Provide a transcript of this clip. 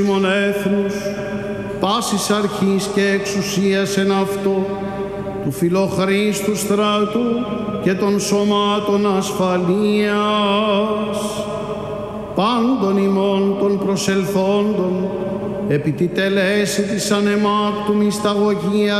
ημών έθνους, πάσης αρχής και εξουσίας εν αυτό, του φιλοχρήστου στρατού και των σωμάτων ασφαλείας, πάντων ημών των προσελθόντων, επί τη τελέση της ανεμάκτου μυσταγωγίας